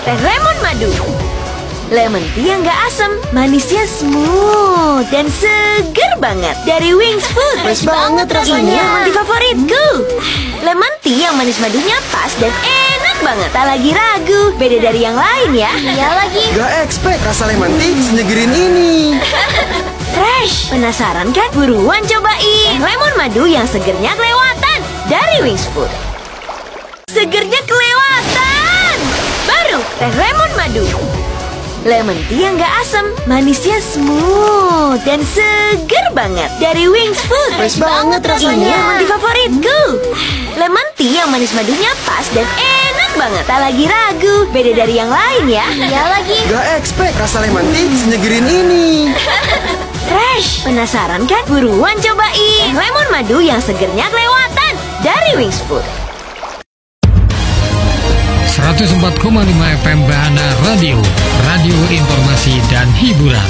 teh lemon madu. Lemon tea yang gak asam, manisnya smooth dan seger banget. Dari Wings Food. Fresh banget rasanya. Ini lemon tea favoritku. Lemon tea yang manis madunya pas dan enak banget. Tak lagi ragu, beda dari yang lain ya. Iya lagi. Gak expect rasa lemon tea senyegerin ini. Fresh. Penasaran kan? Buruan cobain lemon madu yang segernya kelewatan. Dari Wings Food. Segernya kelewatan. Baru teh lemon madu. Lemon tea yang gak asam, manisnya smooth dan seger banget. Dari Wings Food. Fresh banget rasanya. Ini lemon tea favoritku. Lemon tea yang manis madunya pas dan enak banget. Tak lagi ragu, beda dari yang lain ya. Iya lagi. Gak expect rasa lemon tea senyegerin ini. Fresh. Penasaran kan? Buruan cobain lemon madu yang segernya kelewatan. Dari Wings Food. 104,5 FM Bahana Radio, radio informasi dan hiburan.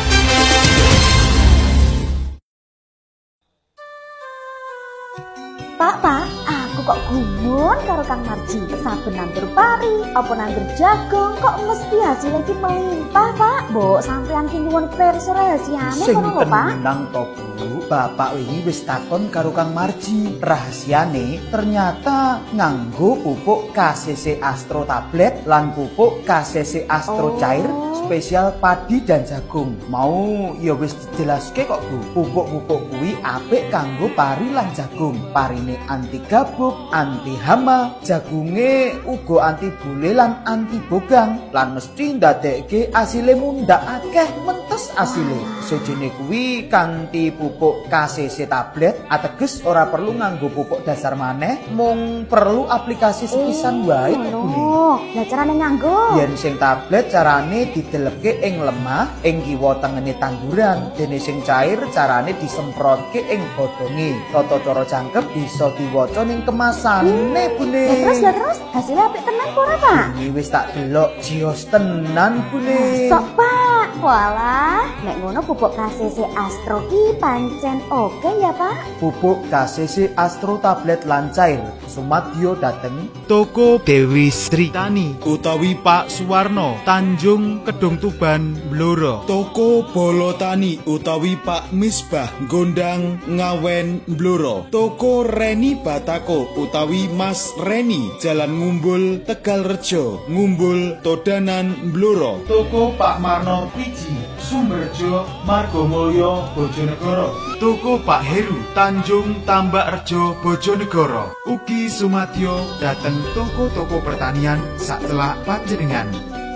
Pak, aku kok gumun karo Kang Marji. Saben nandur pari, apa nandur jagung, kok mesti hasil iki melimpah, Pak. Mbok sampean ki nyuwun pirsa rahasiane kono lho, Pak. Nang to, Bu. Bapak wingi wis takon karo Kang Marji. Rahasiane ternyata nganggo pupuk KCC Astro tablet lan pupuk KCC Astro cair spesial padi dan jagung. Mau ya wis dijelaske kok, Bu. Pupuk-pupuk kuwi apik kanggo pari lan jagung. Parine anti gabuk, anti hama, jagunge uga anti bule lan anti bogang. Lan mesti ndadekke asile mundhak akeh mentes asile. Sejene kuwi kanthi pupuk KCC tablet ateges ora perlu nganggo pupuk dasar maneh, mung perlu aplikasi sepisan wae kok, Bu. Lah carane nganggo? Yen sing tablet carane didelepke ing lemah ing kiwa tengene tanduran, dene sing cair carane disemprotke ing godhonge. Tata cara jangkep bisa diwaca ning kemasane, Bune. Terus hasilnya apik tenan ora, Pak? Ini wis tak delok jios tenan, Bune. Sok, Pak. Walah, nek ngono pupuk KCC Astro ki pancen oke ya, Pak? Pupuk KCC Astro tablet lan cair sumadyo dateng Toko Dewi Sri Tani utawi Pak Suwarno Tanjung Kedung Tuban Blora. Toko Bolo Tani utawi Pak Misbah Gondang Ngawen Blora. Toko Reni Batako utawi Mas Reni Jalan Ngumbul Tegalrejo Ngumbul Todanan Blora. Toko Pak Marno Piji Sumberjo Margomulyo Bojonegoro. Toko Pak Heru Tanjung Tambakrejo Bojonegoro. Ugi sumadyo dateng toko-toko pertanian sacelak panjenengan.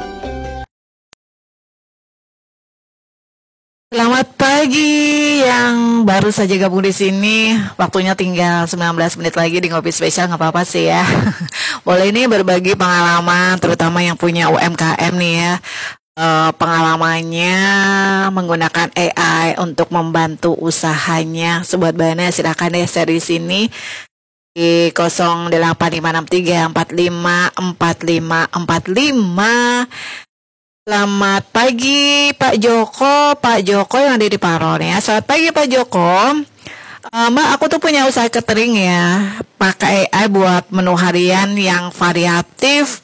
Selamat pagi yang baru saja gabung di sini. Waktunya tinggal 19 menit lagi di Ngopi Spesial, nggak apa-apa sih ya. Boleh ini berbagi pengalaman, terutama yang punya UMKM nih ya. Pengalamannya menggunakan AI untuk membantu usahanya. Sobat Bahana silakan deh share di sini di 08545454545. Selamat pagi Pak Joko yang ada di Paron ya. Selamat pagi Pak Joko. Mbak, aku tuh punya usaha catering ya, pakai AI buat menu harian yang variatif.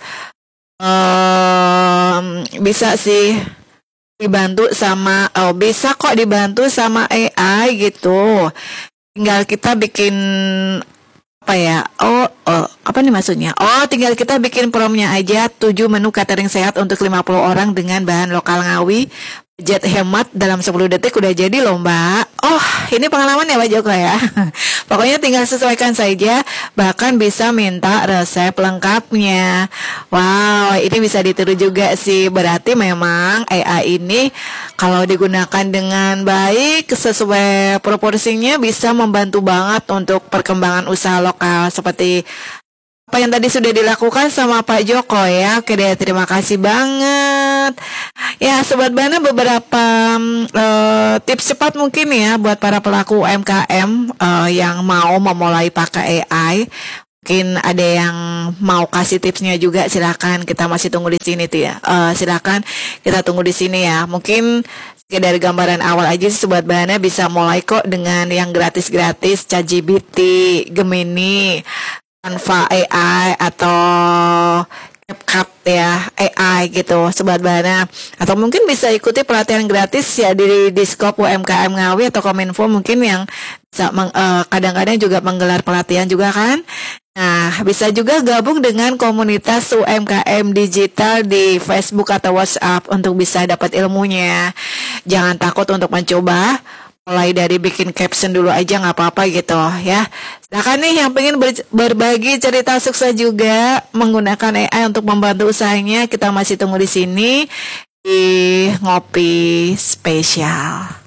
Bisa sih dibantu sama bisa kok dibantu sama AI gitu. Tinggal kita bikin apa ya? Apa nih maksudnya? Tinggal kita bikin promnya aja, 7 menu catering sehat untuk 50 orang dengan bahan lokal Ngawi. Budget hemat dalam 10 detik udah jadi loh Mbak. Ini pengalaman ya Pak Joko ya. Pokoknya tinggal sesuaikan saja, bahkan bisa minta resep lengkapnya. Wow, ini bisa ditiru juga sih. Berarti memang AI ini kalau digunakan dengan baik sesuai proporsinya bisa membantu banget untuk perkembangan usaha lokal seperti apa yang tadi sudah dilakukan sama Pak Joko ya. Oke deh, terima kasih banget. Ya Sobat Bahana, beberapa tips cepat mungkin ya buat para pelaku UMKM yang mau memulai pakai AI. Mungkin ada yang mau kasih tipsnya juga, silakan. Kita masih tunggu di sini tuh ya. Silakan kita tunggu di sini ya. Mungkin dari gambaran awal aja sih Sobat Bahana bisa mulai kok dengan yang gratis-gratis, ChatGPT, Gemini, Canva AI atau CapCut ya, AI gitu, Sobat Bahana. Atau mungkin bisa ikuti pelatihan gratis ya di Diskop UMKM Ngawi atau Kominfo mungkin yang kadang-kadang juga menggelar pelatihan juga kan. Nah, bisa juga gabung dengan komunitas UMKM digital di Facebook atau WhatsApp untuk bisa dapat ilmunya. Jangan takut untuk mencoba. Mulai dari bikin caption dulu aja nggak apa-apa gitu ya. Silakan nih yang pengen berbagi cerita sukses juga menggunakan AI untuk membantu usahanya. Kita masih tunggu di sini di Ngopi Spesial.